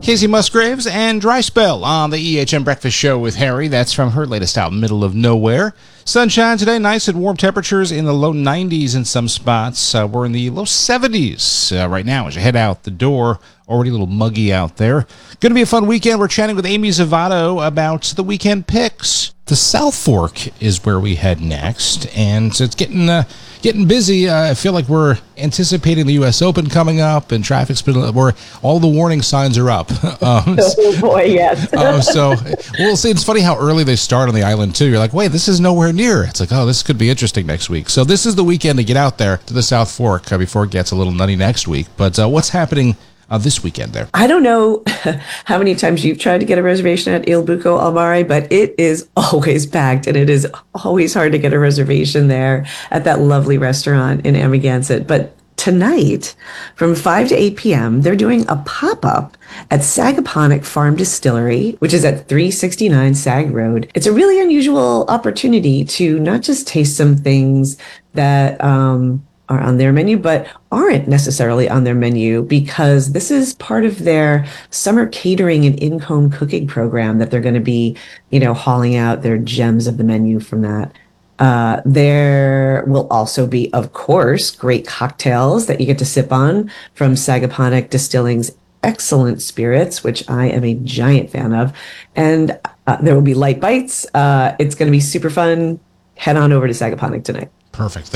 Casey Musgraves and Dry Spell on the EHM Breakfast Show with Harry. That's from her latest album, Middle of Nowhere. Sunshine today, nice and warm temperatures in the low 90s in some spots. We're in the low 70s right now as you head out the door. Already a little muggy out there. Going to be a fun weekend. We're chatting with Amy Zavato about the weekend picks. The South Fork is where we head next, and so it's getting busy. I feel like we're anticipating the U.S. Open coming up, and traffic's been where all the warning signs are up. Oh boy, yes. So we'll see. It's funny how early they start on the island too. You're like, wait, this is nowhere near. It's like, oh, this could be interesting next week. So this is the weekend to get out there to the South Fork before it gets a little nutty next week. But what's happening this weekend there? I don't know how many times you've tried to get a reservation at Il Buco al Mare, but it is always packed, and it is always hard to get a reservation there at that lovely restaurant in Amagansett. But tonight, from 5 to 8 p.m., they're doing a pop-up at Sagaponack Farm Distillery, which is at 369 Sag Road. It's a really unusual opportunity to not just taste some things that are on their menu, but aren't necessarily on their menu, because this is part of their summer catering and in-home cooking program that they're going to be, hauling out their gems of the menu from that. There will also be, of course, great cocktails that you get to sip on from Sagaponack Distilling's excellent spirits, which I am a giant fan of. And there will be light bites. It's going to be super fun. Head on over to Sagaponack tonight. Perfect.